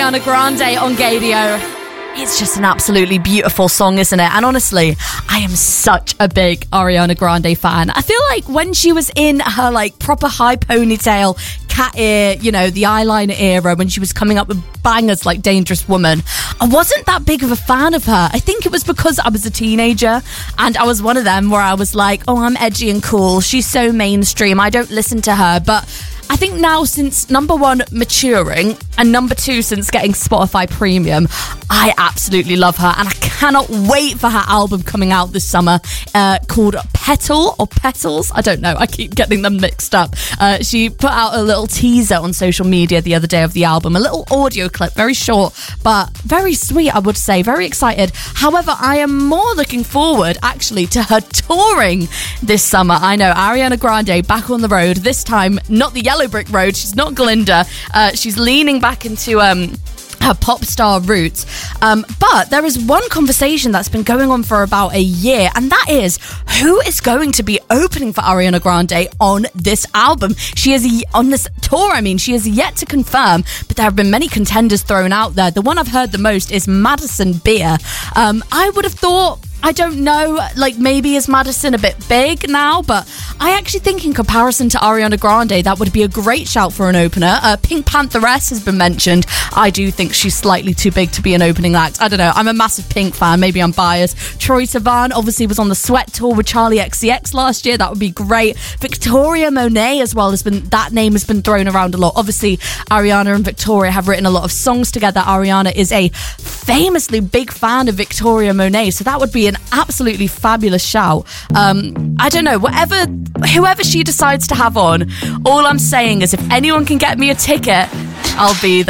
Ariana Grande on Gadio. It's just an absolutely beautiful song, isn't it? And honestly, I am such a big Ariana Grande fan. I feel like when she was in her like proper high ponytail, cat ear, you know, the eyeliner era, when she was coming up with bangers like Dangerous Woman, I wasn't that big of a fan of her. I think it was because I was a teenager and I was one of them where I was like, oh, I'm edgy and cool. She's so mainstream. I don't listen to her. But I think now, since number one, maturing, and number two, since getting Spotify Premium, I absolutely love her, and I cannot wait for her album coming out this summer called Petal or Petals. I don't know. I keep getting them mixed up. She put out a little teaser on social media the other day of the album, a little audio clip, very short, but very sweet, I would say. Very excited. However, I am more looking forward, actually, to her touring this summer. I know, Ariana Grande back on the road, this time not the Yellow Brick Road. She's not Glinda. She's leaning back into her pop star roots. But there is one conversation that's been going on for about a year, and that is who is going to be opening for Ariana Grande on this album. She is on this tour. I mean, she is yet to confirm, but there have been many contenders thrown out there. The one I've heard the most is Madison Beer. I would have thought, I don't know, like maybe is Madison a bit big now, but I actually think in comparison to Ariana Grande, that would be a great shout for an opener. Pink Pantheress has been mentioned. I do think she's slightly too big to be an opening act. I don't know, I'm a massive Pink fan, maybe I'm biased. Troye Sivan obviously was on the Sweat tour with Charlie XCX last year, that would be great. Victoria Monet as well, that name has been thrown around a lot. Obviously, Ariana and Victoria have written a lot of songs together. Ariana is a famously big fan of Victoria Monet, so that would be an absolutely fabulous shout. I don't know, whoever she decides to have on, all I'm saying is if anyone can get me a ticket, I'll be there.